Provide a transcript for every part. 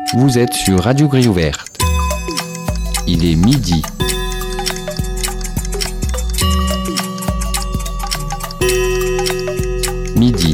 Vous êtes sur Radio Grille Ouverte. Il est midi. Midi.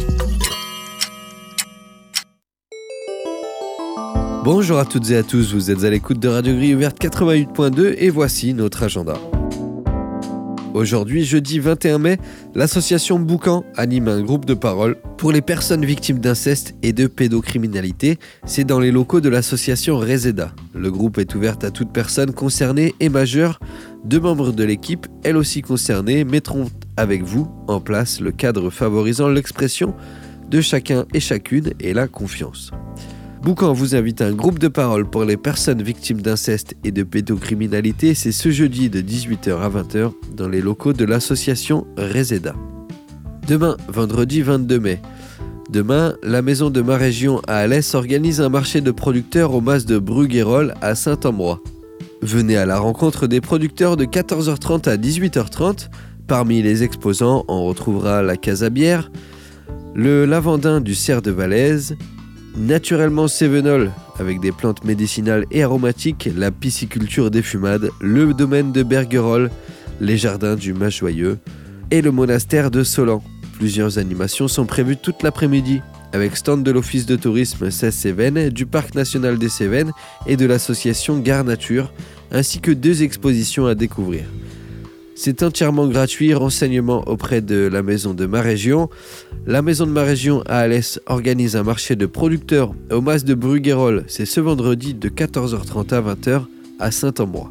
Bonjour à toutes et à tous, vous êtes à l'écoute de Radio Grille Ouverte 88.2 et voici notre agenda. Aujourd'hui, jeudi 21 mai, l'association Boucan anime un groupe de parole pour les personnes victimes d'inceste et de pédocriminalité. C'est dans les locaux de l'association Reseda. Le groupe est ouvert à toute personne concernée et majeure. 2 membres de l'équipe, elles aussi concernées, mettront avec vous en place le cadre favorisant l'expression de chacun et chacune et la confiance. Boucan vous invite à un groupe de parole pour les personnes victimes d'inceste et de pédocriminalité. C'est ce jeudi de 18h à 20h dans les locaux de l'association Reseda. Demain, vendredi 22 mai. Demain, la maison de ma région à Alès organise un marché de producteurs au mas de Bruguérolles à Saint-Ambrois. Venez à la rencontre des producteurs de 14h30 à 18h30. Parmi les exposants, on retrouvera la Casabière, le lavandin du Cerf de Valaise, Naturellement Cévenol avec des plantes médicinales et aromatiques, la pisciculture des Fumades, le domaine de Berguerolles, les jardins du Mas-Joyeux et le monastère de Solan. Plusieurs animations sont prévues toute l'après-midi avec stand de l'Office de tourisme 16 Cévennes, du Parc national des Cévennes et de l'association Gare Nature, ainsi que 2 expositions à découvrir. C'est entièrement gratuit, renseignements auprès de la maison de ma région. La maison de ma région à Alès organise un marché de producteurs au mas de Bruguérolles. C'est ce vendredi de 14h30 à 20h à Saint-Ambrois.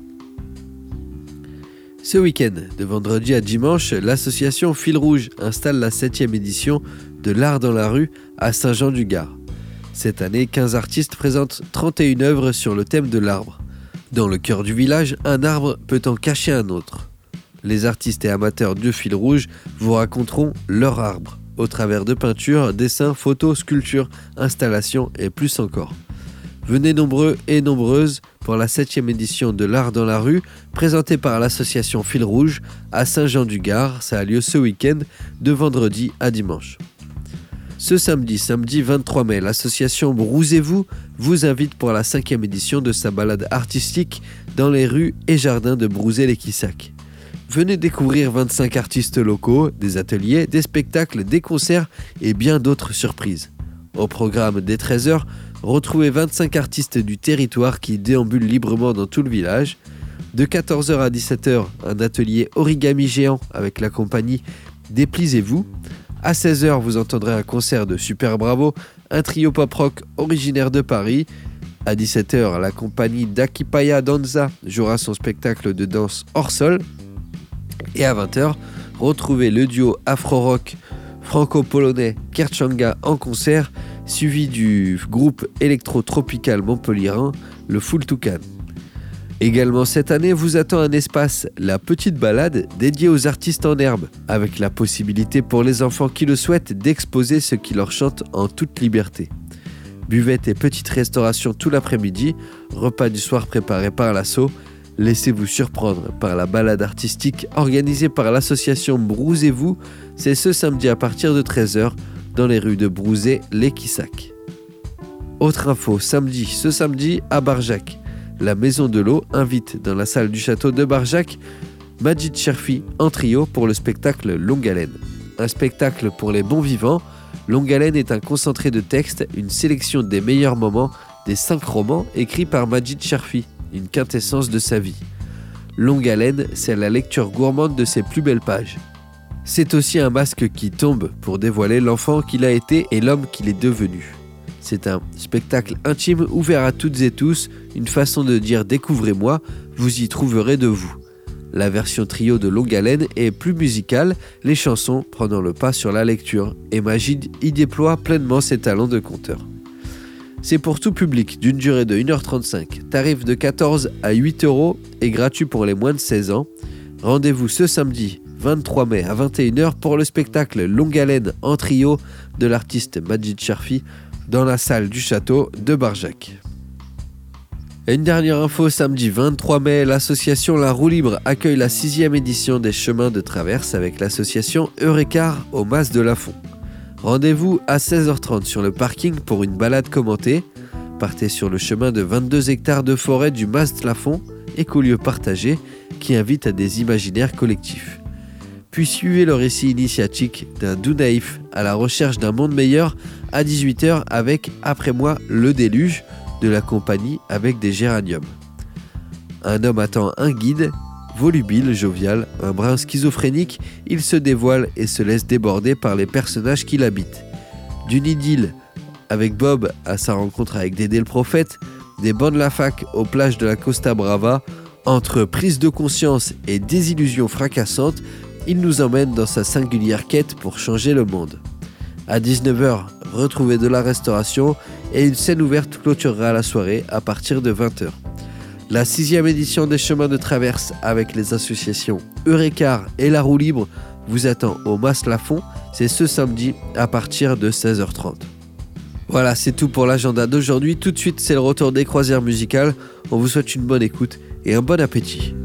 Ce week-end, de vendredi à dimanche, l'association Fil Rouge installe la 7e édition de l'Art dans la rue à Saint-Jean-du-Gard. Cette année, 15 artistes présentent 31 œuvres sur le thème de l'arbre. Dans le cœur du village, un arbre peut en cacher un autre. Les artistes et amateurs de Fil Rouge vous raconteront leur arbre, au travers de peintures, dessins, photos, sculptures, installations et plus encore. Venez nombreux et nombreuses pour la 7e édition de l'Art dans la rue, présentée par l'association Fil Rouge à Saint-Jean-du-Gard. Ça a lieu ce week-end, de vendredi à dimanche. Ce samedi 23 mai, l'association Brousez-vous vous invite pour la 5e édition de sa balade artistique dans les rues et jardins de Brouzé-les-Quissac. Venez découvrir 25 artistes locaux, des ateliers, des spectacles, des concerts et bien d'autres surprises. Au programme dès 13h, retrouvez 25 artistes du territoire qui déambulent librement dans tout le village. De 14h à 17h, un atelier origami géant avec la compagnie Dépliez-vous. À 16h, vous entendrez un concert de Super Bravo, un trio pop-rock originaire de Paris. À 17h, la compagnie d'Akipaya Danza jouera son spectacle de danse hors sol. Et à 20h, retrouvez le duo afro-rock franco-polonais Kerchanga en concert, suivi du groupe électro-tropical montpelliérain, le Full Toucan. Également cette année vous attend un espace, la petite balade, dédié aux artistes en herbe, avec la possibilité pour les enfants qui le souhaitent d'exposer ce qui leur chante en toute liberté. Buvette et petite restauration tout l'après-midi, repas du soir préparé par l'asso. Laissez-vous surprendre par la balade artistique organisée par l'association Brousez-vous. C'est ce samedi à partir de 13h dans les rues de Brouzé-les-Quissac. Autre info, ce samedi à Barjac. La Maison de l'Eau invite dans la salle du château de Barjac Majid Cherfi en trio pour le spectacle Longue Haleine. Un spectacle pour les bons vivants. Longue Haleine est un concentré de textes, une sélection des meilleurs moments des 5 romans écrits par Majid Cherfi. Une quintessence de sa vie. Longue Haleine, c'est la lecture gourmande de ses plus belles pages. C'est aussi un masque qui tombe pour dévoiler l'enfant qu'il a été et l'homme qu'il est devenu. C'est un spectacle intime ouvert à toutes et tous, une façon de dire « découvrez-moi », vous y trouverez de vous. La version trio de Longue Haleine est plus musicale, les chansons prenant le pas sur la lecture, et Majid y déploie pleinement ses talents de conteur. C'est pour tout public, d'une durée de 1h35, tarif de 14 à 8 € et gratuit pour les moins de 16 ans. Rendez-vous ce samedi 23 mai à 21h pour le spectacle Longue Haleine en trio de l'artiste Majid Cherfi dans la salle du château de Barjac. Et une dernière info, samedi 23 mai, l'association La Roue Libre accueille la 6e édition des chemins de traverse avec l'association Eurécar au Mas de Lafont. Rendez-vous à 16h30 sur le parking pour une balade commentée partez sur le chemin de 22 hectares de forêt du Mas-Lafon, écolieu partagé, qui invite à des imaginaires collectifs. Puis suivez le récit initiatique d'un doux naïf à la recherche d'un monde meilleur à 18h avec Après moi le déluge de la compagnie avec des géraniums. Un homme attend un guide, volubile, jovial, un brin schizophrénique, il se dévoile et se laisse déborder par les personnages qui l'habitent. D'une idylle avec Bob à sa rencontre avec Dédé le prophète, des bancs de la fac aux plages de la Costa Brava, entre prise de conscience et désillusion fracassante, il nous emmène dans sa singulière quête pour changer le monde. À 19h, retrouvez de la restauration et une scène ouverte clôturera la soirée à partir de 20h. La 6e édition des Chemins de Traverse avec les associations Eurécar et La Roue Libre vous attend au Mas-Lafon, c'est ce samedi à partir de 16h30. Voilà, c'est tout pour l'agenda d'aujourd'hui. Tout de suite, c'est le retour des croisières musicales. On vous souhaite une bonne écoute et un bon appétit.